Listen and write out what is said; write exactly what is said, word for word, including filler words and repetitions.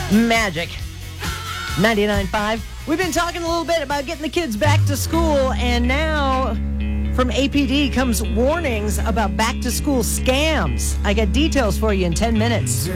Magic ninety-nine point five. We've been talking a little bit about getting the kids back to school, and now from A P D comes warnings about back to school scams. I got details for you in ten minutes.